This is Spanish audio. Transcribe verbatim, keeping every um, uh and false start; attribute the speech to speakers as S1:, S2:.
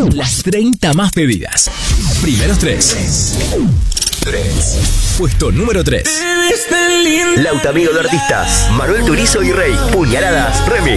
S1: Las treinta más pedidas. Primeros tres. tres. Puesto número tres.
S2: Lautamigo de artistas. Manuel Turizo y Rey. Puñaladas Remix.